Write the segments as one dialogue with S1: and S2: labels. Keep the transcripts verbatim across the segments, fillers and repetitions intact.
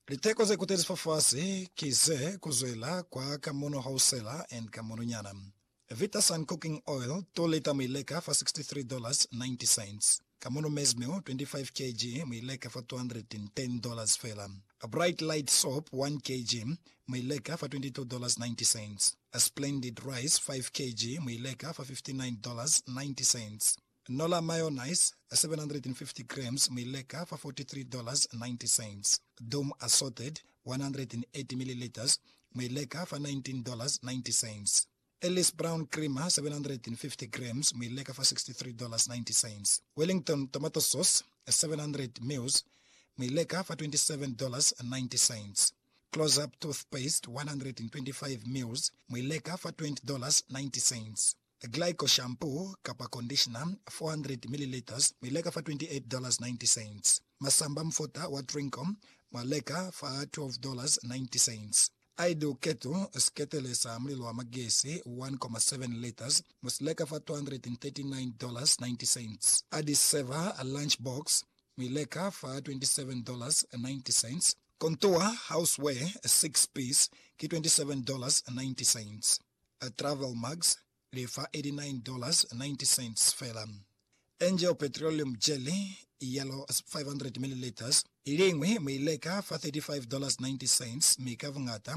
S1: Liteko zekutezi fafasi kize kuzwela kwa kamono wholesaler and kamono nyana. Vitasan cooking oil two liter mileka for sixty-three dollars and ninety cents. Kamono maize meal twenty-five kilograms mileka for two hundred ten dollars fela. A bright light soap one kilogram mileka for twenty-two dollars and ninety cents. A splendid rice five kilograms mileka for fifty-nine dollars and ninety cents. Nola mayonnaise seven hundred fifty grams mileka for forty-three dollars and ninety cents. Dome assorted one hundred eighty milliliters mileka for nineteen dollars and ninety cents. Ellis brown creamer seven hundred fifty grams mileka for sixty-three dollars and ninety cents. Wellington tomato sauce seven hundred milliliters mileka for twenty-seven dollars and ninety cents. Close up toothpaste one hundred twenty-five milliliters mileka for twenty dollars and ninety cents. A Glyco shampoo Kappa conditioner four hundred milliliters mileka for twenty-eight dollars and ninety cents. Masamba mfuta wa Trincom maleka for twelve dollars and ninety cents. Idle kettle sketele sa mlilo wa magesi one point seven liters musleka for two hundred thirty-nine dollars and ninety cents. Addis Seva a lunch box mileka for twenty-seven dollars and ninety cents. Contour houseware a six piece ki twenty-seven dollars and ninety cents. A travel mugs for eighty-nine dollars and ninety cents fela. Angel petroleum jelly yellow five hundred milliliters ilingwe mileka for thirty-five dollars and ninety cents mikavungata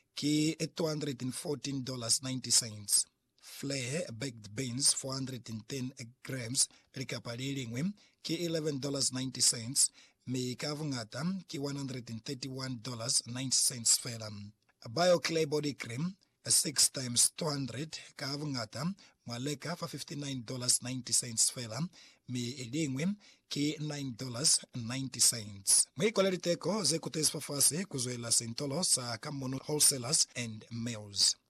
S1: ki two hundred fourteen dollars and ninety cents. Flare baked beans four hundred ten grams rikapalilingwe ki eleven dollars and ninety cents mikavungata ki one hundred thirty-one dollars and ninety cents fela. A bio clay body cream a six times two hundred kavungata maleka for fifty-nine dollars and ninety cents fela mi ilingwe ki nine dollars and ninety cents. Mwikoleriteko zekutezi fafasi kuzwela sentolo sa kamono wholesalers and mills.